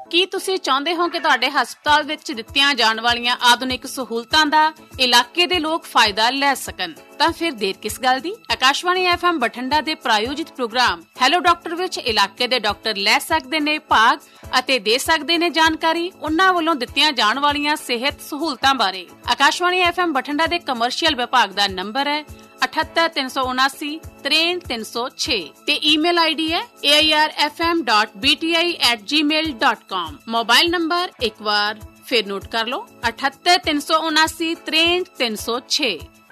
ਕੀ ਤੁਸੀਂ ਚਾਹੁੰਦੇ ਹੋ ਕਿ ਤੁਹਾਡੇ ਹਸਪਤਾਲ ਵਿੱਚ ਦਿੱਤੀਆਂ ਜਾਣ ਵਾਲੀਆਂ ਆਧੁਨਿਕ ਸਹੂਲਤਾਂ ਦਾ ਇਲਾਕੇ ਦੇ ਲੋਕ ਫਾਇਦਾ ਲੈ ਸਕਣ? ਤਾਂ ਫਿਰ ਦੇਰ ਕਿਸ ਗੱਲ ਦੀ? ਆਕਾਸ਼ਵਾਣੀ FM ਬਠਿੰਡਾ ਦੇ ਪ੍ਰਾਯੋਜਿਤ ਪ੍ਰੋਗਰਾਮ ਹੈਲੋ ਡਾਕਟਰ ਵਿੱਚ ਇਲਾਕੇ ਦੇ ਡਾਕਟਰ ਲੈ ਸਕਦੇ ਨੇ ਭਾਗ ਅਤੇ ਦੇ ਸਕਦੇ ਨੇ ਜਾਣਕਾਰੀ ਉਹਨਾਂ ਵੱਲੋਂ ਦਿੱਤੀਆਂ ਜਾਣ ਵਾਲੀਆਂ ਸਿਹਤ ਸਹੂਲਤਾਂ ਬਾਰੇ। ਆਕਾਸ਼ਵਾਣੀ FM ਬਠਿੰਡਾ ਦੇ ਕਮਰਸ਼ੀਅਲ ਵਿਭਾਗ ਦਾ ਨੰਬਰ ਹੈ 7837796306 ਤੇ ਈਮੇਲ ਆਈਡੀ ਹੈ airfm.bti@gmail.com। ਮੋਬਾਈਲ ਨੰਬਰ ਇੱਕ ਵਾਰ ਫਿਰ ਨੋਟ ਕਰ ਲਓ 7837796306।